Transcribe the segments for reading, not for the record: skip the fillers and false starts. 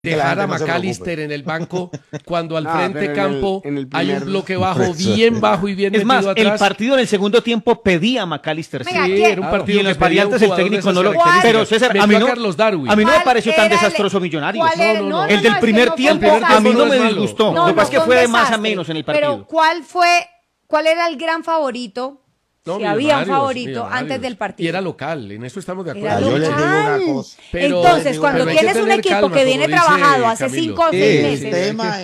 dejar a no se McAllister preocupe. en el banco cuando al No, frente pero campo en el hay un primer- bloque bien bajo y bien Es más, metido el atrás. partido en el segundo tiempo pedía a McAllister. Venga, Sí, ¿quién? era un Claro. partido Y en las que pedía un variantes el jugador de técnico esas no lo... características. Pero César, Metió a mí a no, Carlos Darwin. a mí no me ¿Cuál pareció tan era el- desastroso Millonarios. ¿Cuál era? No, El del es que primer no fue tiempo un a mí desastre. no me es malo. disgustó. No, Lo que pasa es que fue un fue de más a desastre. menos en el partido. Pero ¿cuál era el gran favorito? No, Si había un Millonarios, favorito Millonarios. antes del partido. Y era local, en eso estamos de Era acuerdo. Yo les digo una local. cosa. Pero- Entonces, cuando pero hay que tienes un tener equipo calma, que viene como dice trabajado hace Camilo. 5 o 6 El meses.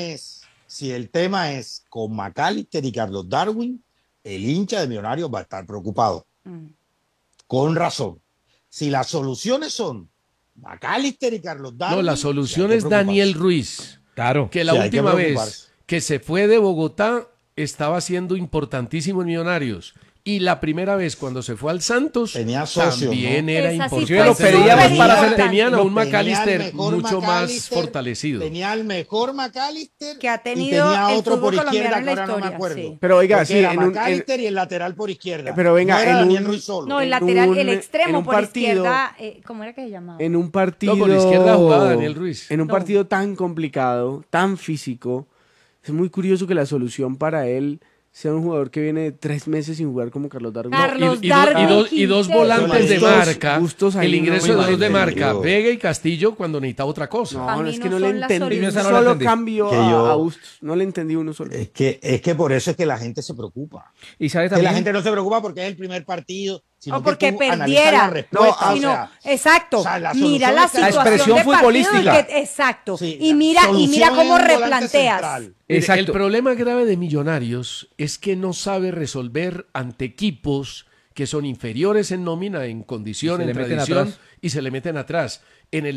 si el tema es con McAllister y Carlos Darwin, el hincha de Millonarios va a estar preocupado. Mm. Con razón. Si las soluciones son McAllister y Carlos Darwin. No, la sí solución hay que es Daniel preocuparse. Ruiz, Claro. que la Sí, hay que última vez preocuparse. que se fue de Bogotá estaba siendo importantísimo en Millonarios. Y la primera vez cuando se fue al Santos Tenía socios, también ¿no? era Esa sí importante. fue Lo pedíamos súper para hacer- importante. Tenían a un Tenía el McAllister mejor mucho más McAllister, fortalecido. Tenía el mejor McAllister Que ha y tenido tenía el otro fútbol por izquierda colombiano en que la ahora no me historia, acuerdo. sí. Pero oiga, Porque sí, era en un, McAllister y el lateral por izquierda. pero venga, no era en Daniel un- Ruiz solo. No, el En lateral, un- el en extremo un por partido- izquierda, ¿cómo era que se llamaba? en un partido... No, por izquierda jugaba Daniel Ruiz. En un No. partido tan complicado, tan físico, es muy curioso que la solución para él sea un jugador que viene de 3 meses sin jugar como Carlos Darwin. Carlos y Darwin dos Quintero. volantes de Bustos- marca. Bustos ahí El no ingreso me de dos de entendió. marca. Vega y Castillo cuando necesitaba otra cosa. Para No, mí es no que no le son las entendí. Un soluciones. Esa no la solo entendí. cambio Que a yo- Bustos. No le entendí uno solo. Es que por eso es que la gente se preocupa. Y sabes Que la también... gente no se preocupa porque es el primer partido, sino O porque que tú analizas perdiera. la respuesta, No, o Sino- sea, exacto. o sea, la Mira solución la es que la situación expresión de futbolística. partido exacto. sí, y la mira solución cómo es un volante replanteas. central. Mire, Exacto. el problema grave de Millonarios es que no sabe resolver ante equipos que son inferiores en nómina, en condición, Y se en le meten tradición, atrás. y se le meten atrás. En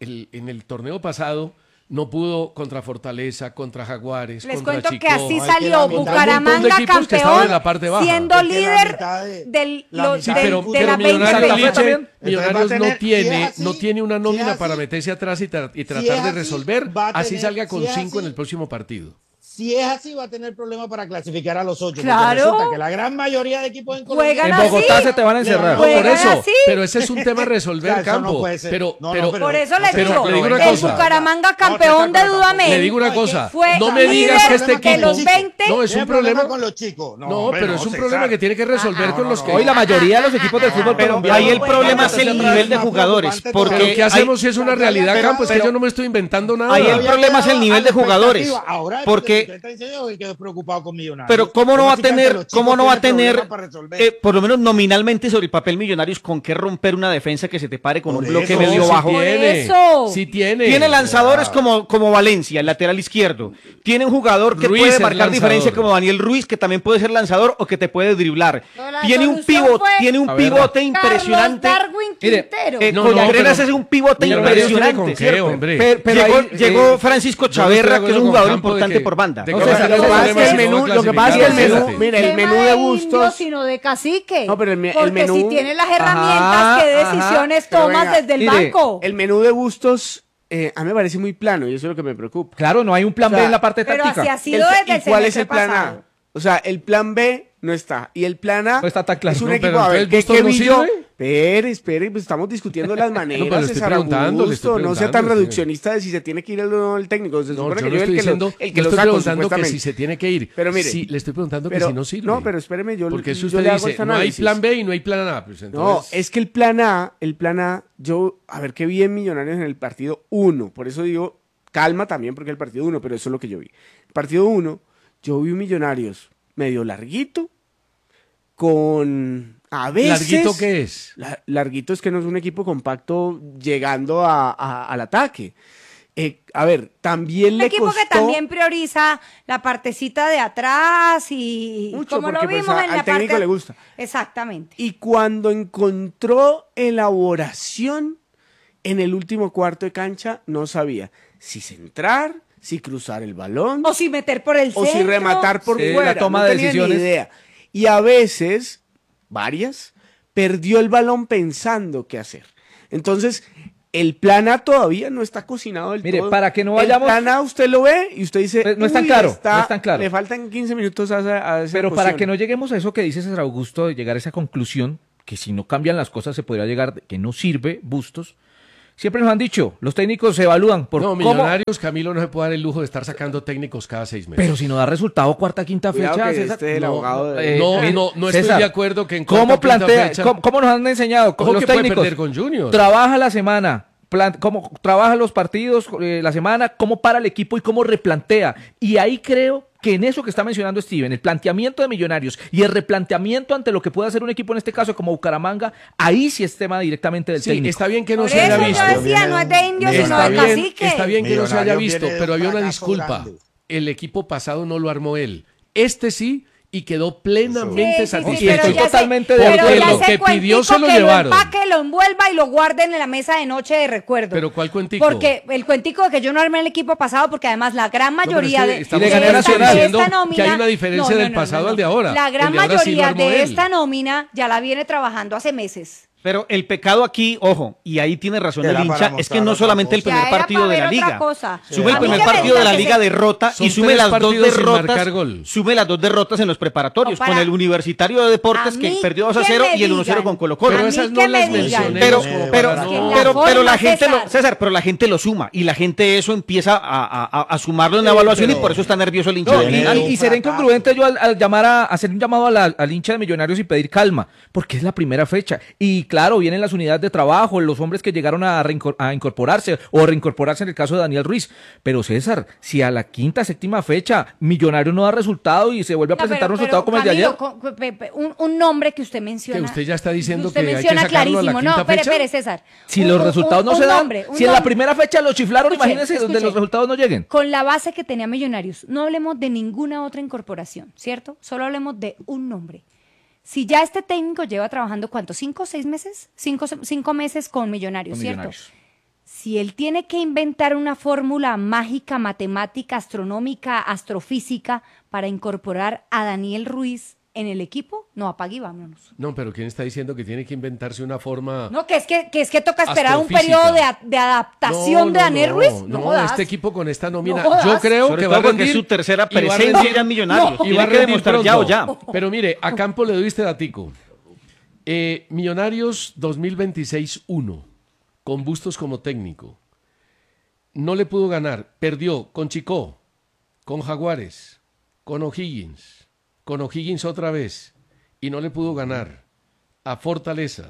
el torneo pasado no pudo contra Fortaleza, contra Jaguares, Les contra cuento Chico. que así hay que salió la mitad- un montón de Bucaramanga equipos que estaban campeón, en la parte baja. siendo Es que la líder mitad de- del, la lo- mitad del- pero, de pero la Millonarios, 2020. Liche, también. Millonarios Entonces va a tener- no tiene, si es así, no tiene una si nómina es para así, meterse atrás y tratar es de así, resolver, va a así tener- salga con si es 5 en así, el próximo partido. Si es así, va a tener problemas para clasificar a los 8. Claro. Resulta que la gran mayoría de equipos en Colombia Juegan En Bogotá así. se te van a encerrar. No, por Juegan eso, así. pero ese es un tema a resolver, O sea, eso no Campo. puede ser. Pero, No, pero, pero- Por eso les pero digo, le digo una el cosa. Bucaramanga campeón de Dudamel Le digo una No, cosa, fue no me digas líder que este de equipo... los 20. No, es un Tiene problema... con los chicos. No, hombre, pero es un César. problema que tiene que resolver con los que... Hoy la mayoría de los equipos del fútbol Pero colombiano... Ahí el bueno, problema es bueno, el pero nivel de más jugadores. preocupante Porque Pero ¿qué hacemos hay- si es una realidad, pero- Campo? Es que pero- yo no me estoy inventando nada. Ahí el Había problema es el quedado nivel a la de jugadores, expectativa. Ahora el porque- que usted está diciendo es que es preocupado con Millonarios. Pero ¿cómo no va a así que ante tener, los chicos cómo no va a tiene tener, problemas para resolver? por lo menos nominalmente sobre el papel Millonarios, con qué romper una defensa que se te pare con Por un bloque eso, medio sí bajo? tiene, eso. sí tiene. Tiene lanzadores como Valencia, el lateral izquierdo. Tiene un jugador que Ruiz puede es marcar lanzador. diferencia como Daniel Ruiz, que también puede ser lanzador o que te puede driblar. No, la Tiene un solución pivot, fue tiene un A ver, pivote Carlos impresionante. Darwin Mire, Quintero. No, con no, Arenas pero es un pivote Millonarios tiene impresionante. con qué, ¿cierto? hombre. Llegó Francisco yo no estoy Chaverra, de que es acuerdo un con jugador Campo de importante que- por banda. de No, que o sea, va a lo que tener pasa es que problemas el si no menú- va a lo que pasa es que el clasificar, menú- fíjate. mira, el Tema menú de Bustos- indio, sino de cacique. No, pero el Porque menú- si tiene las herramientas, Ajá, ¿qué ajá. decisiones Pero tomas venga, desde el mire, banco? El menú de Bustos a mí me parece muy plano y eso es lo que me preocupa. Claro, no hay un plan O sea, B en la parte Pero táctica. así ha sido desde el ¿Y cuál es semestre el plan pasado. A? O sea, el plan B no está. Y el plan A No está tan claro. es un No, equipo. pero A ver, entonces, ¿qué ¿Bustos no vi yo? sirve? Espere, pues estamos discutiendo las maneras. pero le estoy César preguntando, le estoy Augusto, no sea tan preguntando, reduccionista de si se tiene que ir el o no el técnico. Se No, supone yo que no yo estoy diciendo, el yo que lo estoy saco, preguntando que supuestamente. si se tiene que ir. Pero mire, sí, le estoy preguntando que pero- si no sirve. No, pero espéreme, Porque si yo usted le hago dice, este no hay análisis. plan B y no hay plan A, pues No, entonces... es que el plan A, yo, a ver qué vi en Millonarios en el partido 1. Por eso digo, calma también, porque el partido 1, pero eso es lo que yo vi. El partido 1, yo vi un Millonarios medio larguito, con a veces... ¿Larguito qué es? Larguito es que no es un equipo compacto llegando al ataque. A ver, también Un le equipo costó... que también prioriza la partecita de atrás y Mucho, como lo porque, pues, vimos en al la técnico parte... le gusta. Exactamente. Y cuando encontró elaboración en el último cuarto de cancha, no sabía si centrar, si cruzar el balón O si meter por el o centro. si rematar por Sí, fuera. la toma no de tenía ni decisiones. idea. Y a veces, varias, perdió el balón pensando qué hacer. Entonces, el plan A todavía no está cocinado del Mire, todo. para que no vayamos- El plan A usted lo ve y usted dice... Pues no es tan "Uy, claro, no es tan claro". Le faltan 15 minutos a esa Pero para posición. que no lleguemos a eso que dice César Augusto, de llegar a esa conclusión, que si no cambian las cosas se podría llegar, que no sirve Bustos, Siempre nos han dicho, los técnicos se evalúan por No, cómo... Millonarios, Camilo no se puede dar el lujo de estar sacando técnicos cada 6 meses. Pero si no da resultado cuarta, quinta Cuidado fecha, que César. este es el no, abogado de... no estoy César, de acuerdo que en ¿cómo cuarta o quinta plantea? fecha- ¿Cómo nos han enseñado? Ojo Los que puede técnicos. perder con Junior. Trabaja la semana. Cómo trabaja los partidos la semana, cómo para el equipo y cómo replantea. Y ahí creo que en eso que está mencionando Steven, el planteamiento de Millonarios y el replanteamiento ante lo que puede hacer un equipo en este caso como Bucaramanga, ahí sí es tema directamente del Sí, técnico. está bien que no Por se haya eso visto. yo decía, no es de indios, sino Está de bien, cacique. está bien que no se haya Millonarios visto, viene de pero un había una fracaso disculpa. grande. El equipo pasado no lo armó él. Este sí, y quedó plenamente Sí, satisfecho. estoy pero ya totalmente sé- de pero acuerdo. ya Lo sé que pidió cuentico se lo que llevaron. Lo empaque, lo envuelva y lo guarden en la mesa de noche de recuerdo. Pero ¿cuál cuentico? Porque el cuentico de que yo no armé el equipo pasado, porque además la gran mayoría No, pero es que de, estamos Y le gané a Nacional. diciendo esta nómina... que hay una diferencia del pasado al de ahora. La gran El de ahora sí lo mayoría armó de él. esta nómina ya la viene trabajando hace meses. Pero el pecado aquí, ojo, y ahí tiene razón Era el para hincha, es que mostrar no otra solamente el cosa. Ya primer era partido para de la ver otra liga. cosa. Sume el A mí primer que me partido de diga la que liga se- derrota Son y sume 3 las dos partidos sin marcar derrotas. gol. Sume las dos derrotas en los preparatorios, No, para- con el Universitario de Deportes a que mí perdió 2-0 que me y el 1-0 digan. con Colo-Colo. Pero A esas mí no que las me digan. mencionemos. Pero, como pero, para no- que en la pero forma, la gente César. César, pero la gente lo suma y la gente eso empieza a sumarlo en la evaluación y por eso está nervioso el hincha. No, del Viene Millonarios. de un y seré fracaso. incongruente yo al llamar a hacer un llamado al hincha de Millonarios y pedir calma, porque es la primera fecha. Y claro, vienen las unidades de trabajo, los hombres que llegaron a incorporarse o reincorporarse en el caso de Daniel Ruiz. Pero César, si a la quinta, séptima fecha Millonarios no da resultado y se vuelve a No, presentar un pero, resultado como el de Camilo, ayer. un nombre que usted menciona. Que usted ya está diciendo usted que hay que menciona sacarlo a la clarísimo. quinta No, espere, fecha. espere, César. Si Un- los un- resultados no un se dan, nombre, un si en la nombre. primera fecha los chiflaron, Escuche, imagínense donde escuche. los resultados no lleguen. Con la base que tenía Millonarios, no hablemos de ninguna otra incorporación, ¿cierto? Solo hablemos de un nombre. Si ya este técnico lleva trabajando, ¿cuánto? ¿5 o 6 meses? 5 meses con Millonarios, Con ¿cierto? Millonarios. Si él tiene que inventar una fórmula mágica, matemática, astronómica, astrofísica para incorporar a Daniel Ruiz en el equipo, no, apague y vámonos. No, pero ¿quién está diciendo que tiene que inventarse una forma? No, que es que toca esperar un Astrofísica. periodo de adaptación de Daniel Ruiz. No, jodas. este equipo con esta nómina, No jodas. yo creo Sobre que todo va a porque rendir. es su tercera y va a presencia rendir- ya en Millonarios. y Tiene va a que rendir demostrar pronto. ya o ya. Pero mire, a Campo le doy este datico. Millonarios 2026-1, con Bustos como técnico. No le pudo ganar. Perdió con Chicó, con Jaguares, con O'Higgins otra vez. Y no le pudo ganar a Fortaleza,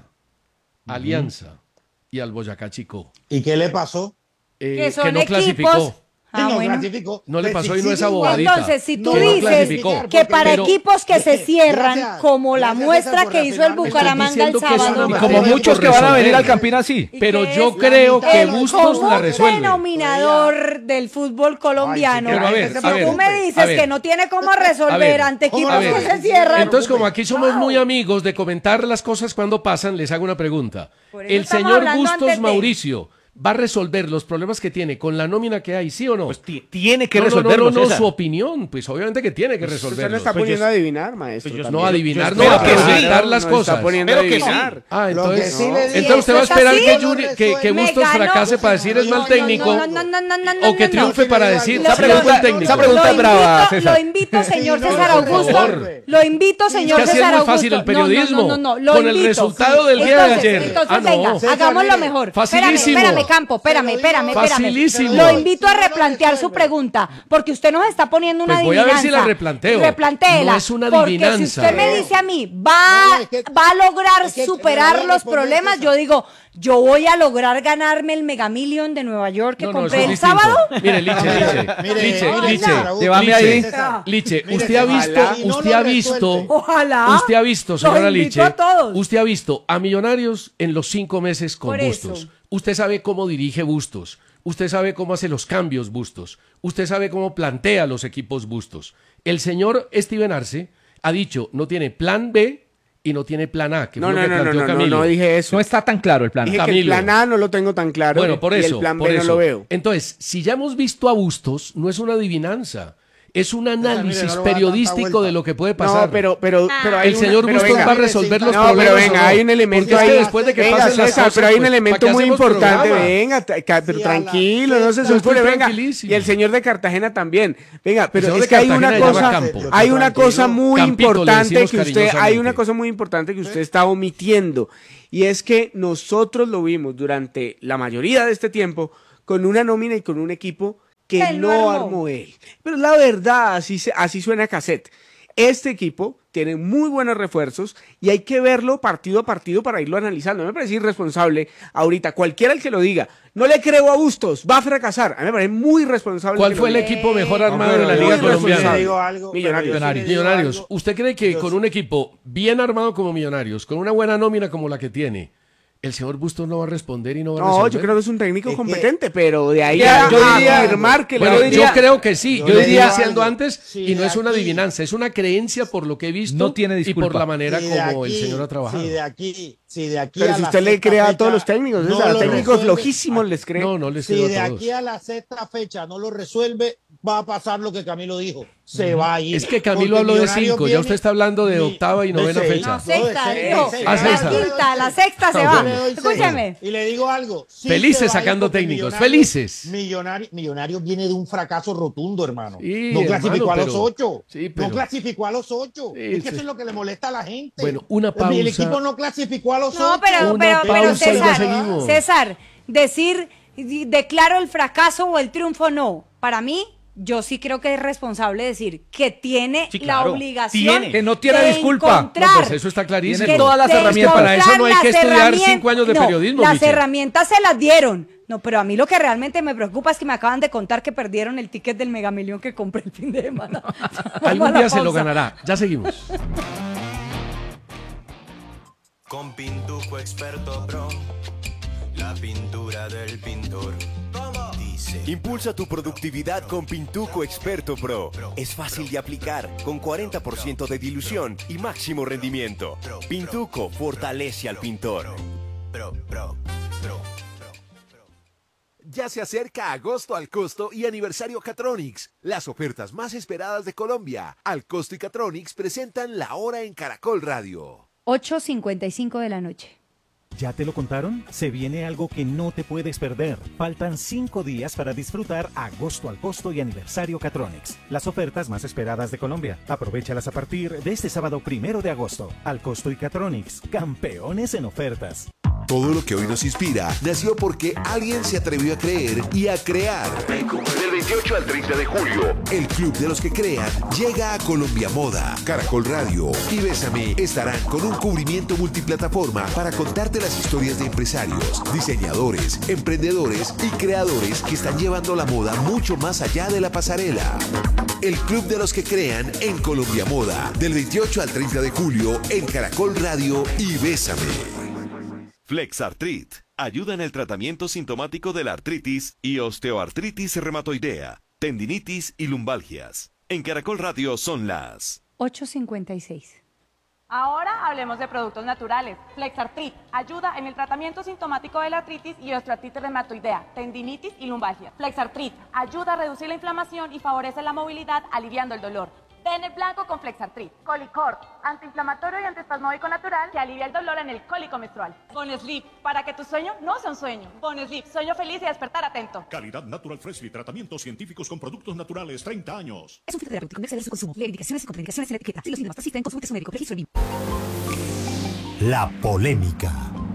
Alianza y al Boyacá Chicó. ¿Y qué le pasó? Que son que no equipos. clasificó. Sí, no bueno. clasificó. No le Pues pasó y no sí, es sí, abobadita. Entonces, si tú Que no dices clasificó. que para Pero- equipos que se cierran, Gracias. como la Gracias, muestra César, por que hizo el reafirmarme. Bucaramanga el Estoy diciendo que es sábado. una Y materia como muchos por que van a venir resolver. al Campín así. Y Pero que yo es creo que el Bustos la común resuelve. denominador del fútbol colombiano. Ay, sí, pero a ver, si a ver, tú me a dices ver. que no tiene cómo resolver A ver, ante ¿cómo equipos no? que se cierran. Entonces, como aquí somos muy amigos de comentar las cosas cuando pasan, les hago una pregunta. Por eso ¿El estamos señor hablando Bustos antes de- Mauricio va a resolver los problemas que tiene con la nómina que hay, sí o no? Pues tiene que no, resolverlo, no, César. su opinión, pues obviamente que tiene que Usted lo resolverlo. está Pues poniendo yo- a adivinar, maestro. pues yo- también. No adivinar, Yo no, espero a que sí. preguntar las Nos cosas. está poniendo a Espero que sí. adivinar. Ah, Lo que entonces, sí le digo- entonces usted va a ¿Eso es esperar así? que, que Me Bustos ganó. fracase para decir es mal técnico No, o que triunfe para decir Esa es buen pregunta- técnico. esa pregunta es brava, Lo César. invito, señor Sí, no, César por Augusto. favor. Lo invito, señor Es que así César es muy Augusto. fácil el periodismo. Lo Con el invito. resultado del día de Entonces, ayer. Entonces, Ah, no. venga, César, hagámoslo mire, mejor. facilísimo. Espérame, Campo, espérame. Facilísimo. Lo invito a replantear su pregunta, porque usted nos está poniendo una Pues voy a adivinanza. ver si la replanteo. Replantéela. No es una porque si adivinanza. usted me dice a mí, va No, es que- a lograr es que superar le voy a los responder, problemas, César. yo digo, yo voy a lograr ganarme el Mega Million de Nueva York que No, eso compré es el distinto. sábado. Mire, Liche, Llévame ahí. Liche, Mire, usted ha ojalá. visto, Si no usted lo ha visto, resuelve. Ojalá. usted ha visto, Los señora invito Liche, a todos. usted ha visto a Millonarios en los 5 meses con Por eso. Bustos. Usted sabe cómo dirige Bustos. Usted sabe cómo hace los cambios Bustos. Usted sabe cómo plantea los equipos Bustos. El señor Steven Arce ha dicho, no tiene plan B y no tiene plan A, que No, fue lo no, que no, planteó no, no, Camilo. no dije eso. No está tan claro el plan. Dije que el Camilo. plan A no lo tengo tan claro Bueno, por y eso, el plan por B eso. no lo veo. Entonces, si ya hemos visto a Bustos, no es una adivinanza. es un mire, análisis no le voy a dar tanta periodístico vuelta. de lo que puede pasar. No, pero hay el señor pero Bustos venga, va a resolver los no, problemas. pero venga, ¿o no? hay un elemento Porque es que ahí. después de que Venga, pasen las César, cosas, pero hay un pues, elemento ¿para qué muy hacemos importante. programa? Venga, pero Sí, a la tranquilo, no se sexta. sulfure, Estoy venga. tranquilísimo. Y el señor de Cartagena también. Venga, pero señor es de que hay una Cartagena llama cosa, Campo. hay una Tranquilo. cosa muy Campito, le importante decimos que usted, hay cariñosamente. una cosa muy importante que usted está omitiendo. Y es que nosotros lo vimos durante la mayoría de este tiempo con una nómina y con un equipo que Él lo no armó. armó él. Pero la verdad, así suena cassette. Este equipo tiene muy buenos refuerzos y hay que verlo partido a partido para irlo analizando. A mí me parece irresponsable ahorita, cualquiera el que lo diga, no le creo a Bustos, va a fracasar. A mí me parece muy irresponsable. ¿Cuál que fue el lo diga. equipo mejor armado pero de la muy Liga responsable. Colombiana? Le digo algo, Millonarios. pero yo sí le digo Millonarios. algo. ¿Usted cree que Yo con sí- un equipo bien armado como Millonarios, con una buena nómina como la que tiene, el señor Bustos no va a responder y no va a No, resolver? yo creo que es un técnico Es que- competente, pero de ahí Ya, a yo diría- afirmar que Bueno, le yo creo que sí. yo Yo le diría digo diciendo algo. antes, Sí, y no de es una aquí- adivinanza, es una creencia por lo que he visto No tiene y disculpa. por la manera Si de como el aquí- señor ha trabajado. Si de aquí Pero a si la usted le sexta cree a fecha todos los técnicos, no a lo técnicos resuelve, flojísimos les cree. No, no les Si creo de a todos. aquí a la sexta fecha no lo resuelve, va a pasar lo que Camilo dijo. Se va a ir. Es que Camilo Porque habló de Millonarios 5, ya viene usted está hablando de octava y novena seis. fecha. No, sexta, de seis, dijo. de seis. Ah, La sexta. quinta, la sexta se Ah, va. bueno. Escúchame. Y le digo algo. sí Felices se va a ir sacando porque técnicos, Millonarios- felices. Millonarios viene de un fracaso rotundo, hermano. Sí, no clasificó hermano, a los pero- 8. sí, pero- No clasificó a los 8. Sí, es que sí. eso es lo que le molesta a la gente. Bueno, una El pausa. equipo no clasificó a los 8. No, pero Una pausa y ya César, seguimos. César, decir declaro el fracaso o el triunfo no. Para mí, yo sí creo que es responsable decir que tiene Sí, la claro. obligación Tiene. Que no tiene de disculpa. encontrar, No, pues eso está clarísimo. Tiene todas las de herramientas. Para eso no hay que encontrar estudiar las 5 años de no, periodismo, Las Michel. herramientas se las dieron. No, pero a mí lo que realmente me preocupa es que me acaban de contar que perdieron el ticket del Megamillón que compré el fin de semana. Vamos a Algún la día se lo pausa. ganará. Ya seguimos. Con Pintuco Experto Pro, la pintura del pintor. Dice. Impulsa tu productividad con Pintuco Experto Pro. Es fácil de aplicar, con 40% de dilución y máximo rendimiento. Pintuco fortalece al pintor. Pro. Ya se acerca agosto al costo y aniversario Catronics, las ofertas más esperadas de Colombia. Al costo y Catronics presentan La Hora en Caracol Radio. 8:55 de la noche. ¿Ya te lo contaron? Se viene algo que no te puedes perder. Faltan 5 días para disfrutar agosto al costo y aniversario Catronics. Las ofertas más esperadas de Colombia. Aprovéchalas a partir de este sábado 1 de agosto. Al costo y Catronics, campeones en ofertas. Todo lo que hoy nos inspira nació porque alguien se atrevió a creer y a crear. Del 28 al 30 de julio, el Club de los que Crean llega a Colombia Moda. Caracol Radio y Bésame estarán con un cubrimiento multiplataforma para contarte las historias de empresarios, diseñadores, emprendedores y creadores que están llevando la moda mucho más allá de la pasarela. El Club de los que Crean en Colombia Moda, del 28 al 30 de julio en Caracol Radio y Bésame. Flexartrit ayuda en el tratamiento sintomático de la artritis y osteoartritis reumatoidea, tendinitis y lumbalgias. En Caracol Radio son las 8:56. Ahora hablemos de productos naturales. Flexartrit ayuda en el tratamiento sintomático de la artritis y osteoartritis reumatoidea, tendinitis y lumbalgia. Flexartrit ayuda a reducir la inflamación y favorece la movilidad, aliviando el dolor. Ten el blanco con Flexartrit. Colicort, antiinflamatorio y antiespasmódico natural que alivia el dolor en el cólico menstrual. Bonesleep, para que tu sueño no sea un sueño. Bonesleep, sueño feliz y despertar atento. Calidad Natural Freshly, tratamientos científicos con productos naturales, 30 años. Es un filtro terapéutico, no excede su consumo. Lee indicaciones y contraindicaciones en la etiqueta. Si los síntomas persisten, consulte a su médico. Registro BIM. La polémica.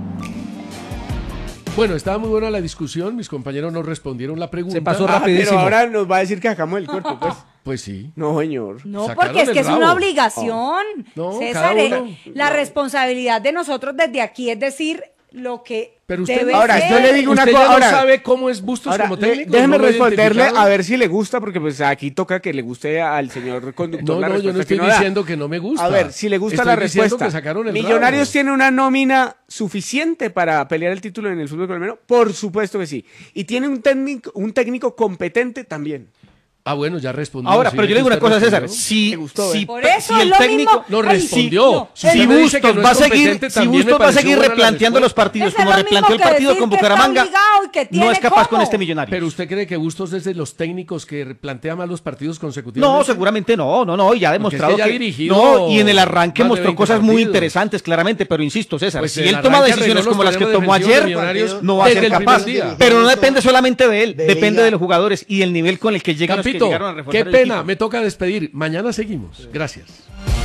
Bueno, estaba muy buena la discusión. Mis compañeros no respondieron la pregunta. Se pasó Ah, rapidísimo. pero ahora nos va a decir que sacamos el cuerpo, pues. Pues sí. No, señor. No, Sacaron porque es el que es rabo. una obligación. No, César, cada uno. la responsabilidad de nosotros desde aquí es decir lo que Pero usted, debe Ahora, ser. yo le digo una usted cosa. ya no Ahora, sabe cómo es Bustos ahora, como técnico. déjeme no lo he responderle identificado. a ver si le gusta, porque pues aquí toca que le guste al señor conductor No, la no, yo respuesta no estoy que no da. diciendo que no me gusta. A ver, si le gusta Estoy la diciendo respuesta. que sacaron el Millonarios rabo. tiene una nómina suficiente para pelear el título en el fútbol colombiano, por supuesto que sí. Y tiene un técnico competente también. Ah, bueno, ya respondió. Ahora, sí, pero yo le digo una usted cosa, César. respondió. Si, Me gustó, si, Por eso si es el lo técnico mismo. No Ay, respondió. no, Si si usted me dice que Bustos no va a es seguir, competente, si también me Bustos va a pareció seguir buena la replanteando los respuesta. partidos Eso es como lo replanteó el mismo que partido decir con que está Bucaramanga, obligado y que tiene no es capaz cómo. con este Millonario. Pero usted cree que Bustos es de los técnicos que plantea mal los partidos consecutivos. No, seguramente no, y ha demostrado ya ha que dirigido no, y en el arranque más de mostró 20 cosas muy partidos. interesantes, claramente, pero insisto, César, Pues si el él toma arranque decisiones arregló como los las que problemas tomó defensivos de ayer, Millonarios no va a desde ser el capaz. primer día. Pero no depende solamente de él, de depende Liga. de los jugadores y el nivel con el que llegan los que Campito, llegaron a reforzar qué el pena, equipo. me toca despedir. Mañana seguimos. Gracias.